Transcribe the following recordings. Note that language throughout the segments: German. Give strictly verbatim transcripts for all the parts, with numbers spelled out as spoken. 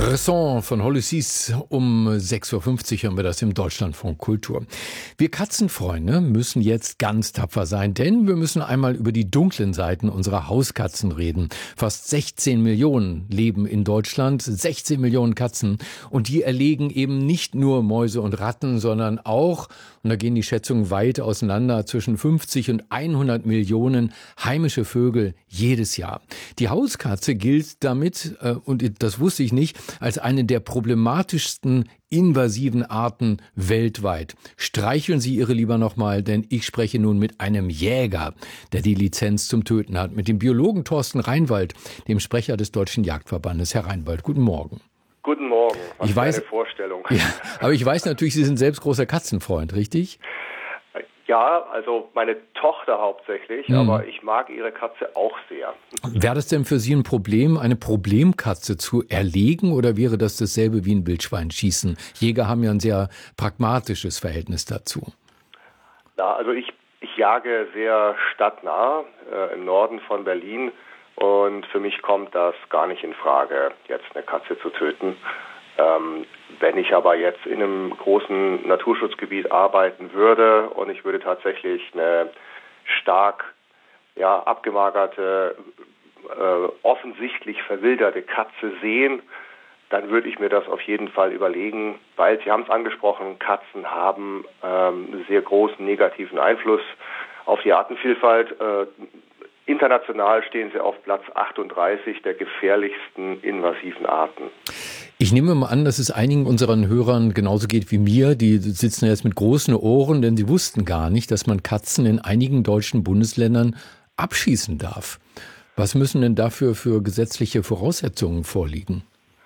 Bresson von Holüssis um sechs Uhr fünfzig hören wir das im Deutschlandfunk Kultur. Wir Katzenfreunde müssen jetzt ganz tapfer sein, denn wir müssen einmal über die dunklen Seiten unserer Hauskatzen reden. Fast sechzehn Millionen leben in Deutschland, sechzehn Millionen Katzen, und die erlegen eben nicht nur Mäuse und Ratten, sondern auch, und da gehen die Schätzungen weit auseinander, zwischen fünfzig und hundert Millionen heimische Vögel jedes Jahr. Die Hauskatze gilt damit, äh, und das wusste ich nicht, als eine der problematischsten invasiven Arten weltweit. Streicheln Sie Ihre lieber nochmal, denn ich spreche nun mit einem Jäger, der die Lizenz zum Töten hat, mit dem Biologen Thorsten Reinwald, dem Sprecher des Deutschen Jagdverbandes. Herr Reinwald, guten Morgen. Guten Morgen. Was ich für weiß, eine Vorstellung. Ja, aber ich weiß natürlich, Sie sind selbst großer Katzenfreund, richtig? Ja, also meine Tochter hauptsächlich, hm. aber ich mag ihre Katze auch sehr. Wäre das denn für Sie ein Problem, eine Problemkatze zu erlegen, oder wäre das dasselbe wie ein Wildschwein schießen? Jäger haben ja ein sehr pragmatisches Verhältnis dazu. Ja, also ich, ich jage sehr stadtnah äh, im Norden von Berlin, und für mich kommt das gar nicht in Frage, jetzt eine Katze zu töten. Ähm, wenn ich aber jetzt in einem großen Naturschutzgebiet arbeiten würde und ich würde tatsächlich eine stark ja, abgemagerte, äh, offensichtlich verwilderte Katze sehen, dann würde ich mir das auf jeden Fall überlegen, weil, Sie haben es angesprochen, Katzen haben ähm, einen sehr großen negativen Einfluss auf die Artenvielfalt. Äh, international stehen sie auf Platz achtunddreißig der gefährlichsten invasiven Arten. Ich nehme mal an, dass es einigen unseren Hörern genauso geht wie mir. Die sitzen jetzt mit großen Ohren, denn sie wussten gar nicht, dass man Katzen in einigen deutschen Bundesländern abschießen darf. Was müssen denn dafür für gesetzliche Voraussetzungen vorliegen?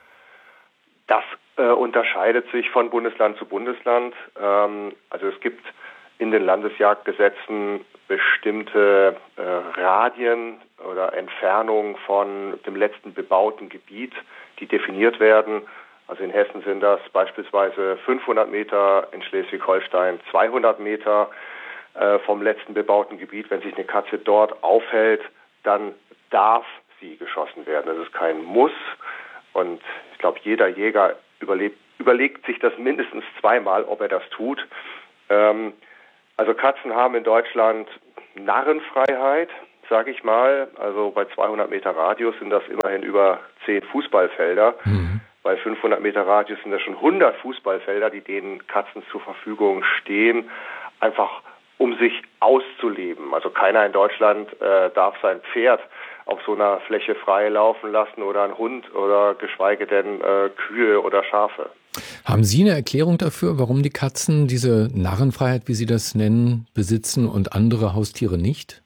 Das äh, unterscheidet sich von Bundesland zu Bundesland. Ähm, also es gibt in den Landesjagdgesetzen bestimmte äh, Radien oder Entfernungen von dem letzten bebauten Gebiet, die definiert werden. Also in Hessen sind das beispielsweise fünfhundert Meter, in Schleswig-Holstein zweihundert Meter äh, vom letzten bebauten Gebiet. Wenn sich eine Katze dort aufhält, dann darf sie geschossen werden. Das ist kein Muss. Und ich glaube, jeder Jäger überlebt, überlegt sich das mindestens zweimal, ob er das tut. Ähm, also Katzen haben in Deutschland Narrenfreiheit, sage ich mal. Also bei zweihundert Meter Radius sind das immerhin über zehn Fußballfelder. Mhm. Bei fünfhundert Meter Radius sind das schon hundert Fußballfelder, die den Katzen zur Verfügung stehen, einfach um sich auszuleben. Also keiner in Deutschland äh, darf sein Pferd auf so einer Fläche frei laufen lassen oder ein Hund oder geschweige denn äh, Kühe oder Schafe. Haben Sie eine Erklärung dafür, warum die Katzen diese Narrenfreiheit, wie Sie das nennen, besitzen und andere Haustiere nicht?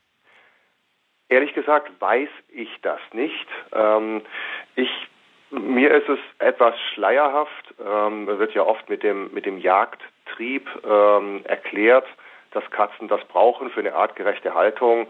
Ehrlich gesagt weiß ich das nicht. Ähm, ich, mir ist es etwas schleierhaft. Ähm, wird ja oft mit dem, mit dem Jagdtrieb ähm, erklärt, dass Katzen das brauchen für eine artgerechte Haltung.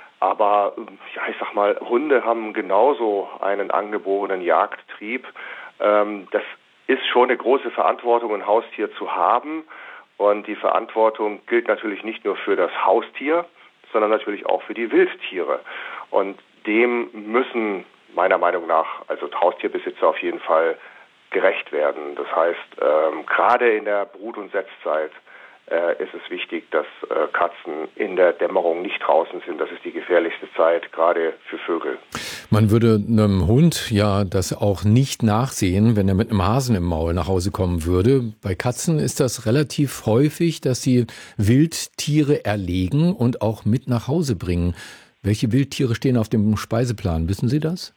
Aber ja, ich sag mal, Hunde haben genauso einen angeborenen Jagdtrieb. Ähm, das ist schon eine große Verantwortung, ein Haustier zu haben. Und die Verantwortung gilt natürlich nicht nur für das Haustier, sondern natürlich auch für die Wildtiere. Und dem müssen meiner Meinung nach, also Haustierbesitzer auf jeden Fall gerecht werden. Das heißt, ähm, gerade in der Brut- und Setzzeit äh, ist es wichtig, dass äh, Katzen in der Dämmerung nicht draußen sind. Das ist die gefährlichste Zeit, gerade für Vögel. Man würde einem Hund ja das auch nicht nachsehen, wenn er mit einem Hasen im Maul nach Hause kommen würde. Bei Katzen ist das relativ häufig, dass sie Wildtiere erlegen und auch mit nach Hause bringen. Welche Wildtiere stehen auf dem Speiseplan? Wissen Sie das?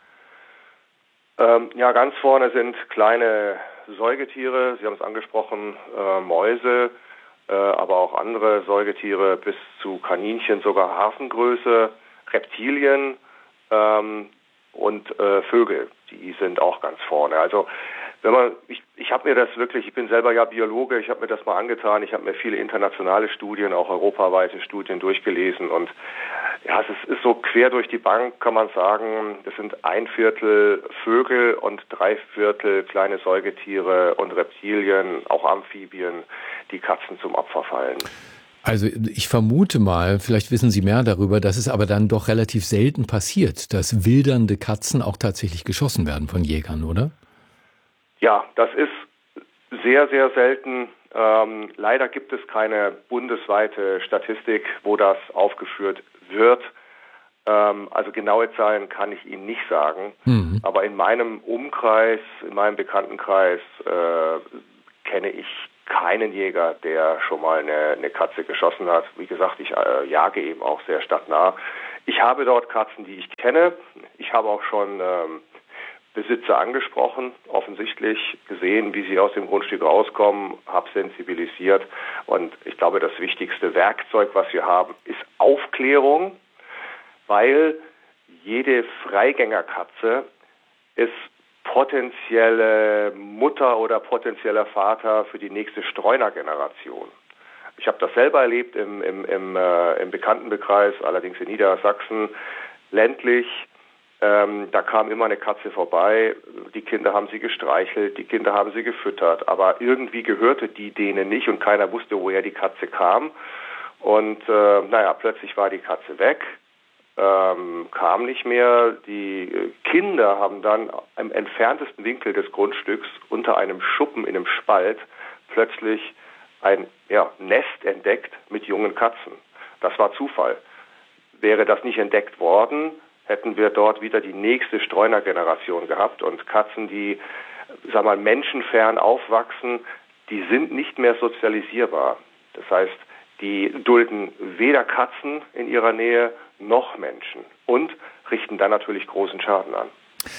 Ähm, ja, ganz vorne sind kleine Säugetiere. Sie haben es angesprochen, äh, Mäuse, äh, aber auch andere Säugetiere bis zu Kaninchen, sogar Hafengröße, Reptilien. Ähm, und äh, Vögel, die sind auch ganz vorne. Also wenn man, ich, ich habe mir das wirklich, ich bin selber ja Biologe, ich habe mir das mal angetan, ich habe mir viele internationale Studien, auch europaweite Studien durchgelesen, und ja, es ist, ist so quer durch die Bank, kann man sagen, das sind ein Viertel Vögel und drei Viertel kleine Säugetiere und Reptilien, auch Amphibien, die Katzen zum Opfer fallen. Also ich vermute mal, vielleicht wissen Sie mehr darüber, dass es aber dann doch relativ selten passiert, dass wildernde Katzen auch tatsächlich geschossen werden von Jägern, oder? Ja, das ist sehr, sehr selten. Ähm, leider gibt es keine bundesweite Statistik, wo das aufgeführt wird. Ähm, also genaue Zahlen kann ich Ihnen nicht sagen. Mhm. Aber in meinem Umkreis, in meinem Bekanntenkreis äh, kenne ich keinen Jäger, der schon mal eine, eine Katze geschossen hat. Wie gesagt, ich äh, jage eben auch sehr stadtnah. Ich habe dort Katzen, die ich kenne. Ich habe auch schon ähm, Besitzer angesprochen, offensichtlich gesehen, wie sie aus dem Grundstück rauskommen, habe sensibilisiert. Und ich glaube, das wichtigste Werkzeug, was wir haben, ist Aufklärung, weil jede Freigängerkatze ist potenzielle Mutter oder potenzieller Vater für die nächste Streunergeneration. Ich habe das selber erlebt im, im, im, äh, im Bekanntenkreis, allerdings in Niedersachsen, ländlich. Ähm, da kam immer eine Katze vorbei, die Kinder haben sie gestreichelt, die Kinder haben sie gefüttert, aber irgendwie gehörte die denen nicht und keiner wusste, woher die Katze kam. Und äh, naja, plötzlich war die Katze weg. Ähm, kam nicht mehr. Die Kinder haben dann im entferntesten Winkel des Grundstücks unter einem Schuppen in einem Spalt plötzlich ein ja, Nest entdeckt mit jungen Katzen. Das war Zufall. Wäre das nicht entdeckt worden, hätten wir dort wieder die nächste Streunergeneration gehabt. Und Katzen, die, sag mal, menschenfern aufwachsen, die sind nicht mehr sozialisierbar. Das heißt, die dulden weder Katzen in ihrer Nähe noch Menschen und richten dann natürlich großen Schaden an.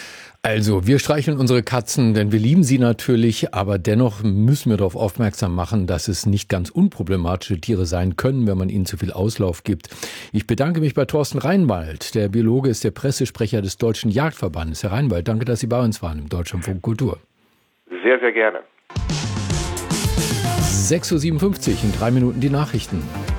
Also, wir streicheln unsere Katzen, denn wir lieben sie natürlich, aber dennoch müssen wir darauf aufmerksam machen, dass es nicht ganz unproblematische Tiere sein können, wenn man ihnen zu viel Auslauf gibt. Ich bedanke mich bei Thorsten Reinwald. Der Biologe ist der Pressesprecher des Deutschen Jagdverbandes. Herr Reinwald, danke, dass Sie bei uns waren im Deutschlandfunk Kultur. Sehr, sehr gerne. sechs Uhr siebenundfünfzig, in drei Minuten die Nachrichten.